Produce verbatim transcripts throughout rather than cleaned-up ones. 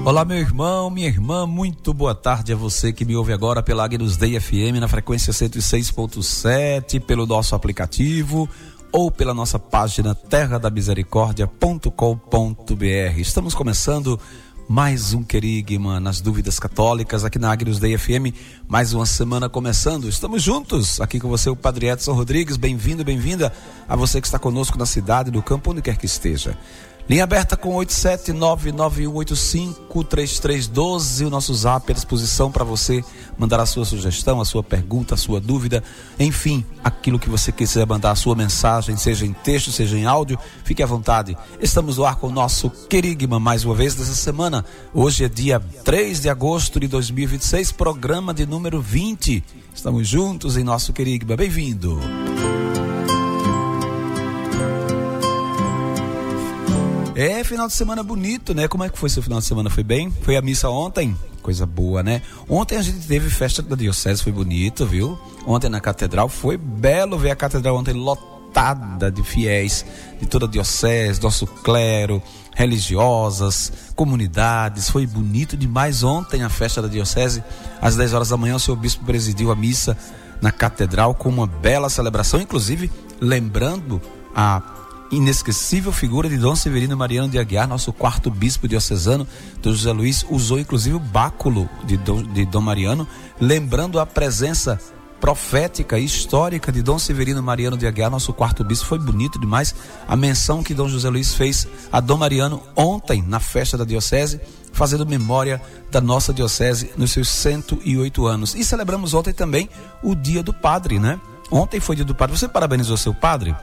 Olá, meu irmão, minha irmã, muito boa tarde a você que me ouve agora pela Agnus Dei F M na frequência cento e seis ponto sete, pelo nosso aplicativo ou pela nossa página terra da misericórdia ponto com ponto b r. Estamos começando mais um Querigma nas dúvidas católicas aqui na Agnus Dei F M, mais uma semana começando. Estamos juntos aqui com você, o Padre Edson Rodrigues. Bem-vindo, bem-vinda a você que está conosco na cidade, no campo, onde quer que esteja. Linha aberta com oito sete nove nove um oito cinco três três um dois, o nosso zap à disposição para você mandar a sua sugestão, a sua pergunta, a sua dúvida, enfim, aquilo que você quiser mandar, a sua mensagem, seja em texto, seja em áudio, fique à vontade. Estamos no ar com o nosso Querigma mais uma vez dessa semana. Hoje é dia três de agosto de dois mil e vinte e seis, programa de número vinte. Estamos juntos em nosso Querigma. Bem-vindo. É, final de semana bonito, né? Como é que foi seu final de semana? Foi bem? Foi a missa ontem? Coisa boa, né? Ontem a gente teve festa da diocese, foi bonito, viu? Ontem na catedral, foi belo ver a catedral ontem lotada de fiéis de toda a diocese, nosso clero, religiosas, comunidades. Foi bonito demais ontem a festa da diocese. Às dez horas da manhã o seu bispo presidiu a missa na catedral com uma bela celebração, inclusive lembrando a inesquecível figura de Dom Severino Mariano de Aguiar, nosso quarto bispo diocesano. Dom José Luiz usou inclusive o báculo de Dom, de Dom Mariano, lembrando a presença profética e histórica de Dom Severino Mariano de Aguiar, nosso quarto bispo. Foi bonito demais a menção que Dom José Luiz fez a Dom Mariano ontem na festa da diocese, fazendo memória da nossa diocese nos seus cento e oito anos. E celebramos ontem também o dia do padre, né? Ontem foi dia do padre. Você parabenizou seu padre?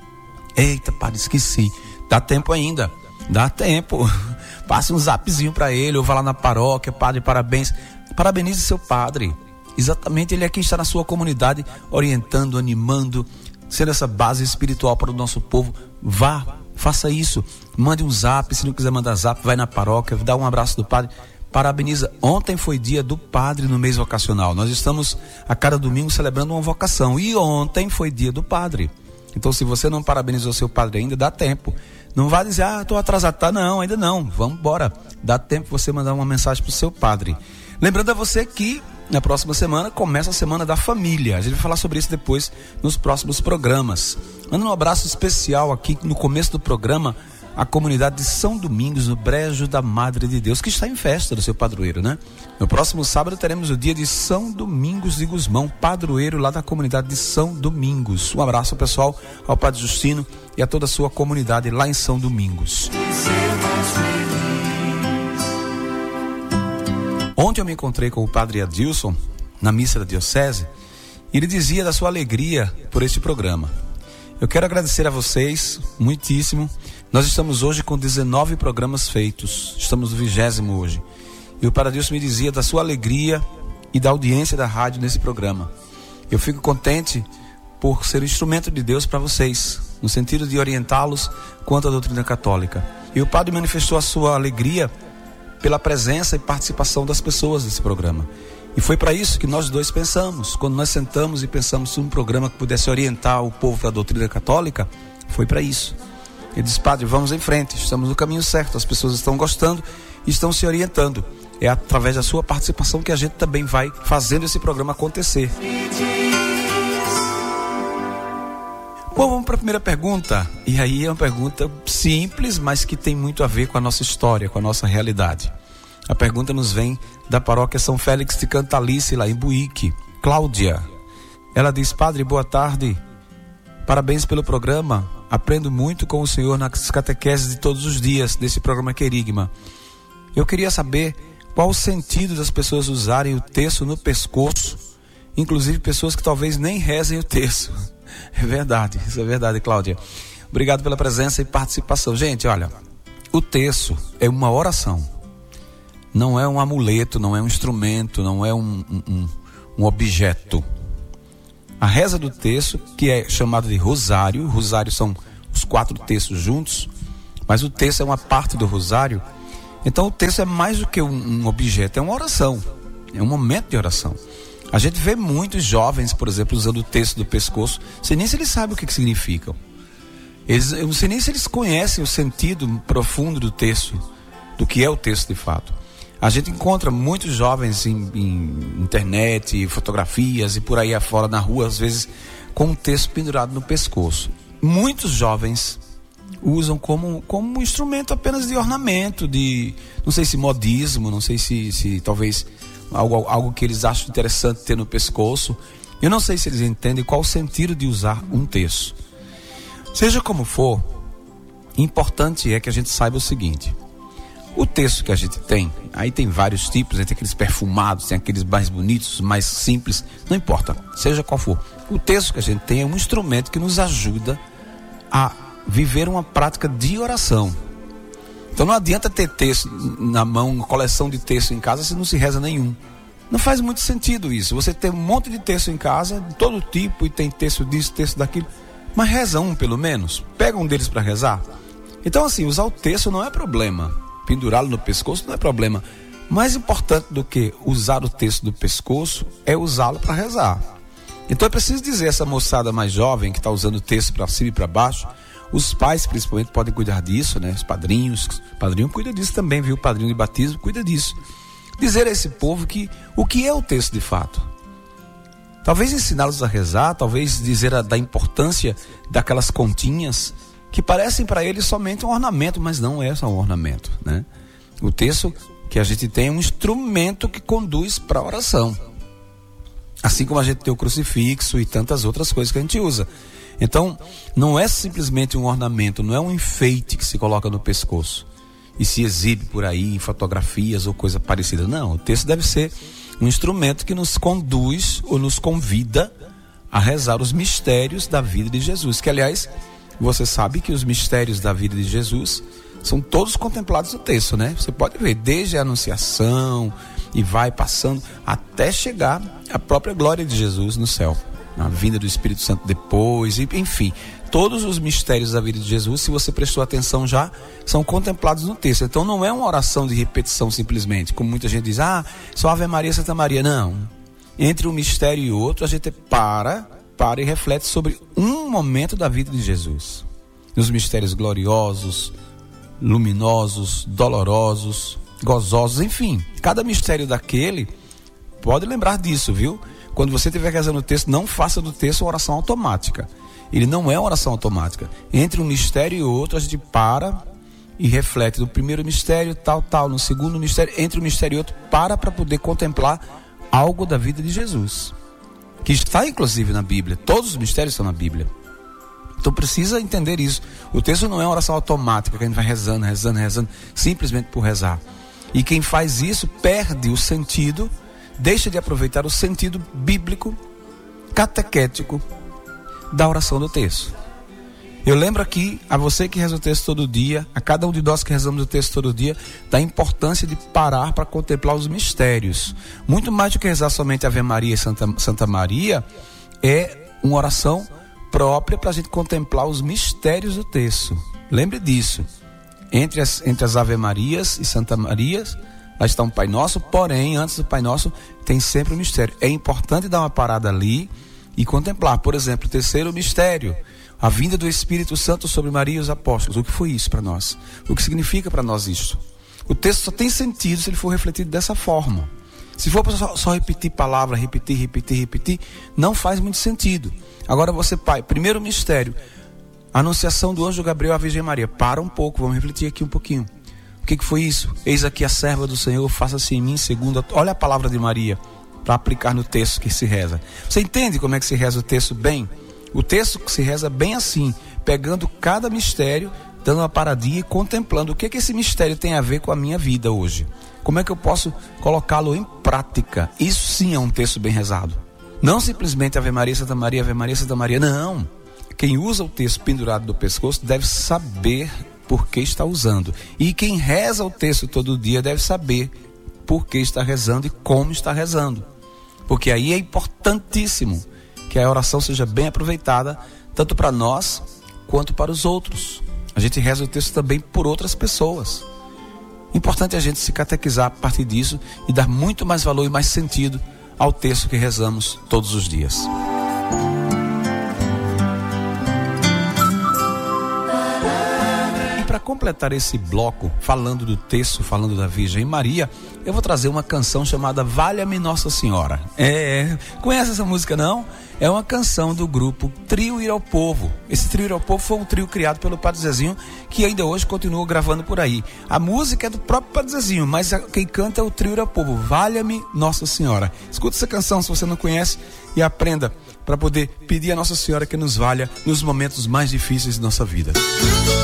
Eita, padre, esqueci. Dá tempo ainda. Dá tempo. Passe um zapzinho pra ele, ou vá lá na paróquia. Padre, parabéns. Parabenize seu padre. Exatamente, ele é quem está na sua comunidade, orientando, animando, sendo essa base espiritual para o nosso povo. Vá, faça isso. Mande um zap, se não quiser mandar zap, vai na paróquia, dá um abraço do padre. Parabeniza. Ontem foi dia do padre no mês vocacional. Nós estamos a cada domingo celebrando uma vocação. E ontem foi dia do padre. Então, se você não parabenizou seu padre ainda, dá tempo. Não vai dizer, ah, estou atrasado. Tá, não, ainda não. Vamos embora. Dá tempo você mandar uma mensagem para o seu padre. Lembrando a você que na próxima semana começa a Semana da Família. A gente vai falar sobre isso depois nos próximos programas. Manda um abraço especial aqui no começo do programa a comunidade de São Domingos, no Brejo da Madre de Deus, que está em festa do seu padroeiro, né? No próximo sábado teremos o dia de São Domingos de Gusmão, padroeiro lá da comunidade de São Domingos. Um abraço, pessoal, ao Padre Justino e a toda a sua comunidade lá em São Domingos. Ontem eu me encontrei com o Padre Adilson na missa da diocese e ele dizia da sua alegria por este programa. Eu quero agradecer a vocês muitíssimo. Nós estamos hoje com dezenove programas feitos. Estamos no vigésimo hoje. E o Padre Adilson me dizia da sua alegria e da audiência da rádio nesse programa. Eu fico contente por ser instrumento de Deus para vocês, no sentido de orientá-los quanto à doutrina católica. E o Padre manifestou a sua alegria pela presença e participação das pessoas desse programa. E foi para isso que nós dois pensamos. Quando nós sentamos e pensamos em um programa que pudesse orientar o povo para a doutrina católica, foi para isso. Ele disse, padre, vamos em frente, estamos no caminho certo, as pessoas estão gostando e estão se orientando. É através da sua participação que a gente também vai fazendo esse programa acontecer. Bom, vamos para a primeira pergunta. E aí é uma pergunta simples, mas que tem muito a ver com a nossa história, com a nossa realidade. A pergunta nos vem da paróquia São Félix de Cantalice, lá em Buíque. Cláudia. Ela diz, padre, boa tarde. Parabéns pelo programa. Aprendo muito com o senhor nas catequeses de todos os dias desse programa Querigma. Eu queria saber qual o sentido das pessoas usarem o terço no pescoço, inclusive pessoas que talvez nem rezem o terço. É verdade, isso é verdade, Cláudia. Obrigado pela presença e participação. Gente, olha, o terço é uma oração. Não é um amuleto, não é um instrumento, não é um, um, um objeto. A reza do terço, que é chamada de rosário, rosário são os quatro terços juntos, mas o terço é uma parte do rosário. Então o terço é mais do que um, um objeto, é uma oração, é um momento de oração. A gente vê muitos jovens, por exemplo, usando o terço do pescoço, sem nem se eles sabem o que, que significam. Eles, eu não sei nem se eles conhecem o sentido profundo do terço, do que é o terço de fato. A gente encontra muitos jovens em, em internet, fotografias e por aí afora na rua, às vezes com um texto pendurado no pescoço. Muitos jovens usam como, como um instrumento apenas de ornamento, de, não sei se modismo, não sei se, se talvez algo, algo que eles acham interessante ter no pescoço. Eu não sei se eles entendem qual o sentido de usar um terço. Seja como for, importante é que a gente saiba o seguinte: o terço que a gente tem, aí tem vários tipos, tem aqueles perfumados, tem aqueles mais bonitos, mais simples, não importa, seja qual for. O terço que a gente tem é um instrumento que nos ajuda a viver uma prática de oração. Então não adianta ter terço na mão, uma coleção de terço em casa, se não se reza nenhum. Não faz muito sentido isso. Você tem um monte de terço em casa, de todo tipo, e tem terço disso, terço daquilo, mas reza um pelo menos, pega um deles para rezar. Então assim, usar o terço não é problema, pendurá-lo no pescoço não é problema. Mais importante do que usar o terço do pescoço é usá-lo para rezar. Então é preciso dizer a essa moçada mais jovem que está usando o terço para cima e para baixo, os pais principalmente podem cuidar disso, né? Os padrinhos, o padrinho cuida disso também, viu? O padrinho de batismo cuida disso. Dizer a esse povo que o que é o terço de fato. Talvez ensiná-los a rezar, talvez dizer a, da importância daquelas continhas que parecem para eles somente um ornamento, mas não é só um ornamento, né? O terço que a gente tem é um instrumento que conduz para a oração. Assim como a gente tem o crucifixo e tantas outras coisas que a gente usa. Então, não é simplesmente um ornamento, não é um enfeite que se coloca no pescoço e se exibe por aí em fotografias ou coisa parecida. Não, o terço deve ser um instrumento que nos conduz ou nos convida a rezar os mistérios da vida de Jesus. Que, aliás, você sabe que os mistérios da vida de Jesus são todos contemplados no terço, né? Você pode ver desde a anunciação e vai passando até chegar à própria glória de Jesus no céu. A vinda do Espírito Santo depois, enfim, todos os mistérios da vida de Jesus, se você prestou atenção já, são contemplados no texto. Então não é uma oração de repetição simplesmente, como muita gente diz, ah, só Ave Maria, Santa Maria. Não, entre um mistério e outro a gente para, para e reflete sobre um momento da vida de Jesus. Os mistérios gloriosos, luminosos, dolorosos, gozosos, enfim, cada mistério daquele, pode lembrar disso, viu? Quando você estiver rezando o texto, não faça do texto uma oração automática. Ele não é uma oração automática. Entre um mistério e outro, a gente para e reflete no primeiro mistério, tal, tal, no segundo mistério, entre um mistério e outro, para para poder contemplar algo da vida de Jesus, que está inclusive na Bíblia. Todos os mistérios estão na Bíblia. Então precisa entender isso. O texto não é uma oração automática, que a gente vai rezando, rezando, rezando, simplesmente por rezar. E quem faz isso perde o sentido, deixa de aproveitar o sentido bíblico, catequético da oração do terço. Eu lembro aqui a você que reza o texto todo dia, a cada um de nós que rezamos o texto todo dia, da importância de parar para contemplar os mistérios. Muito mais do que rezar somente Ave Maria e Santa, Santa Maria, é uma oração própria para a gente contemplar os mistérios do terço. Lembre disso. Entre as, entre as Ave Marias e Santa Marias, lá está um Pai Nosso, porém, antes do Pai Nosso, tem sempre um mistério. É importante dar uma parada ali e contemplar. Por exemplo, o terceiro mistério, a vinda do Espírito Santo sobre Maria e os apóstolos. O que foi isso para nós? O que significa para nós isso? O texto só tem sentido se ele for refletido dessa forma. Se for só, só repetir palavra, repetir, repetir, repetir, não faz muito sentido. Agora você, pai, primeiro mistério, a anunciação do anjo Gabriel à Virgem Maria. Para um pouco, vamos refletir aqui um pouquinho. O que, que foi isso? Eis aqui a serva do Senhor, faça-se em mim segundo a... Olha a palavra de Maria, para aplicar no texto que se reza. Você entende como é que se reza o texto bem? O texto que se reza bem assim, pegando cada mistério, dando uma paradinha e contemplando o que, que esse mistério tem a ver com a minha vida hoje. Como é que eu posso colocá-lo em prática? Isso sim é um texto bem rezado. Não simplesmente Ave Maria, Santa Maria, Ave Maria, Santa Maria, não. Quem usa o texto pendurado do pescoço deve saber por que está usando. E quem reza o texto todo dia deve saber por que está rezando e como está rezando. Porque aí é importantíssimo que a oração seja bem aproveitada, tanto para nós quanto para os outros. A gente reza o texto também por outras pessoas. Importante a gente se catequizar a partir disso e dar muito mais valor e mais sentido ao texto que rezamos todos os dias. completar esse bloco, falando do texto, falando da Virgem Maria, eu vou trazer uma canção chamada Valha-me Nossa Senhora. É, conhece essa música não? É uma canção do grupo Trio Ir ao Povo. Esse Trio Ir ao Povo foi um trio criado pelo Padre Zezinho, que ainda hoje continua gravando por aí. A música é do próprio Padre Zezinho, mas quem canta é o Trio Ir ao Povo. Valha-me Nossa Senhora. Escuta essa canção se você não conhece e aprenda para poder pedir a Nossa Senhora que nos valha nos momentos mais difíceis de nossa vida.